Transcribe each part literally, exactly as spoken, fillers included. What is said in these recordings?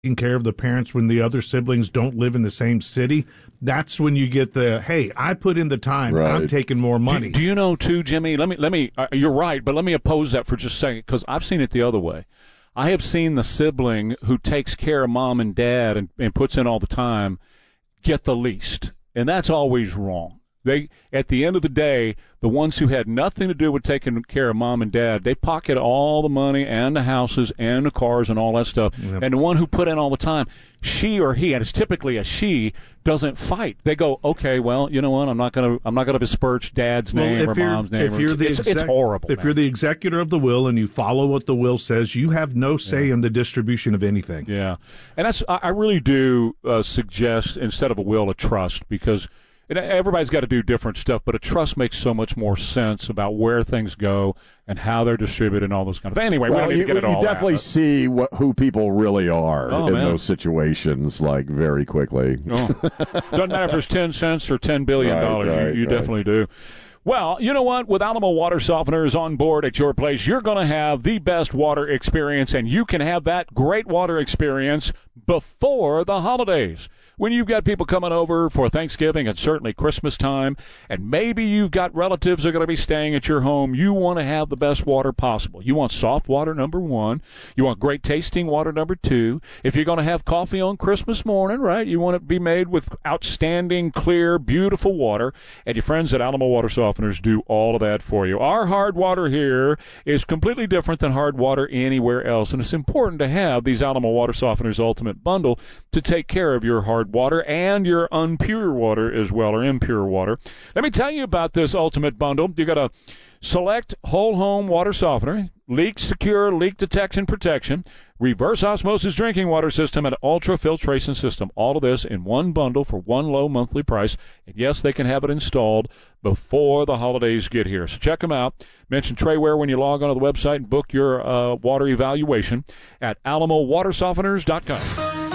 taking care of the parents when the other siblings don't live in the same city, that's when you get the, hey, I put in the time, right. I'm taking more money. Do, do you know, too, Jimmy, let me, let me, uh, you're right, but let me oppose that for just a second, because I've seen it the other way. I have seen the sibling who takes care of mom and dad and, and puts in all the time get the least, and that's always wrong. They, at the end of the day, the ones who had nothing to do with taking care of mom and dad, they pocket all the money and the houses and the cars and all that stuff. Yep. And the one who put in all the time, she or he, and it's typically a she, doesn't fight. They go, okay, well, you know what? I'm not gonna, I'm not gonna besmirch dad's well, name or mom's name. If you're the it's, exec- it's horrible. If man. you're the executor of the will and you follow what the will says, you have no say yeah. in the distribution of anything. Yeah, and that's I, I really do uh, suggest instead of a will, a trust, because. And everybody's got to do different stuff, but a trust makes so much more sense about where things go and how they're distributed and all those kind of things. Anyway, well, we don't need you, to get it you all definitely out, see what, who people really are oh, in man. those situations, like, very quickly. Oh. Doesn't matter if it's ten cents or ten billion dollars. Right, right, you you right. definitely do. Well, you know what? With Alamo Water Softeners on board at your place, you're going to have the best water experience, and you can have that great water experience before the holidays. When you've got people coming over for Thanksgiving and certainly Christmas time, and maybe you've got relatives that are going to be staying at your home, you want to have the best water possible. You want soft water, number one. You want great tasting water, number two. If you're going to have coffee on Christmas morning, right, you want it to be made with outstanding, clear, beautiful water. And your friends at Alamo Water Softeners do all of that for you. Our hard water here is completely different than hard water anywhere else, and it's important to have these Alamo Water Softeners Ultimate Bundle to take care of your hard water and your unpure water as well, or impure water. Let me tell you about this Ultimate Bundle. You got a select whole home water softener, leak secure, leak detection protection, reverse osmosis drinking water system, and ultra filtration system. All of this in one bundle for one low monthly price. And yes, they can have it installed before the holidays get here. So check them out. Mention Trayware when you log onto the website and book your uh, water evaluation at alamo water softeners dot com.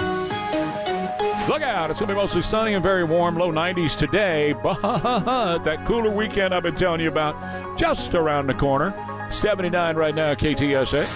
Look out, it's going to be mostly sunny and very warm, low nineties today, but that cooler weekend I've been telling you about just around the corner. seventy-nine right now at K T S A.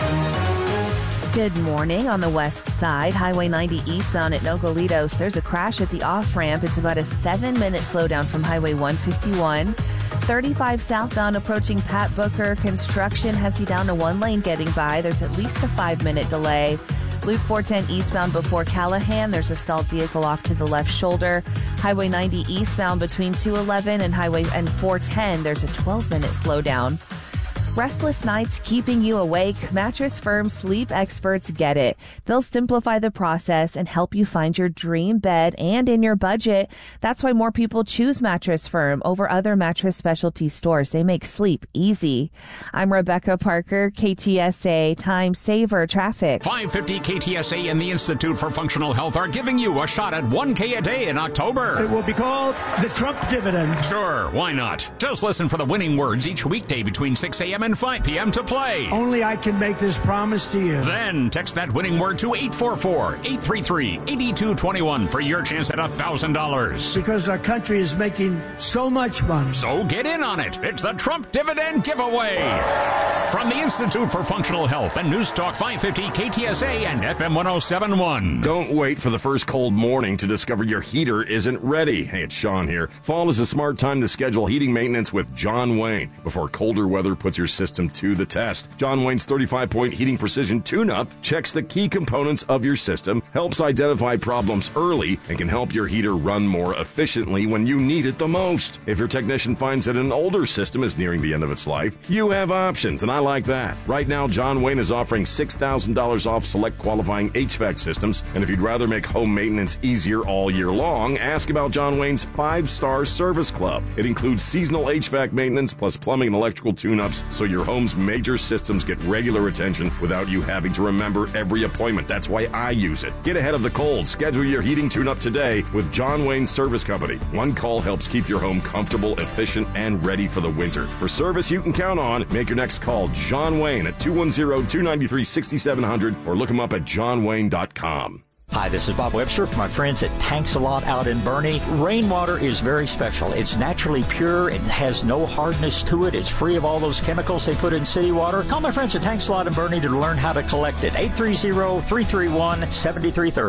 Good morning. On the west side, Highway ninety eastbound at Nogalitos, there's a crash at the off-ramp. It's about a seven-minute slowdown from Highway one fifty-one. thirty-five southbound approaching Pat Booker. Construction has you down to one lane getting by. There's at least a five-minute delay. Loop four ten eastbound before Callahan, there's a stalled vehicle off to the left shoulder. Highway ninety eastbound between two eleven and Highway and four ten, there's a twelve-minute slowdown. Restless nights keeping you awake? Mattress Firm sleep experts get it. They'll simplify the process and help you find your dream bed and in your budget. That's why more people choose Mattress Firm over other mattress specialty stores. They make sleep easy. I'm Rebecca Parker, K T S A Time Saver Traffic. five fifty K T S A and the Institute for Functional Health are giving you a shot at one K a day in October. It will be called the Trump dividend. Sure, why not? Just listen for the winning words each weekday between six a.m. and five p.m. to play. Only I can make this promise to you. Then text that winning word to eight four four, eight three three, eight two two one for your chance at one thousand dollars. Because our country is making so much money. So get in on it. It's the Trump Dividend Giveaway. From the Institute for Functional Health and News Talk five fifty K T S A and F M one oh seven point one. Don't wait for the first cold morning to discover your heater isn't ready. Hey, it's Sean here. Fall is a smart time to schedule heating maintenance with John Wayne before colder weather puts your system to the test. John Wayne's thirty-five point heating precision tune-up checks the key components of your system, helps identify problems early, and can help your heater run more efficiently when you need it the most. If your technician finds that an older system is nearing the end of its life, you have options, and I like that. Right now, John Wayne is offering six thousand dollars off select qualifying H V A C systems, and if you'd rather make home maintenance easier all year long, ask about John Wayne's five-star service club. It includes seasonal H V A C maintenance plus plumbing and electrical tune-ups, so your home's major systems get regular attention without you having to remember every appointment. That's why I use it. Get ahead of the cold. Schedule your heating tune-up today with John Wayne Service Company. One call helps keep your home comfortable, efficient, and ready for the winter. For service you can count on, make your next call John Wayne at two one zero, two nine three, six seven zero zero or look him up at john wayne dot com. Hi, this is Bob Webster from my friends at Tanks a Lot out in Bernie. Rainwater is very special. It's naturally pure. It has no hardness to it. It's free of all those chemicals they put in city water. Call my friends at Tanks a Lot in Bernie to learn how to collect it. eight three zero, three three one, seven three three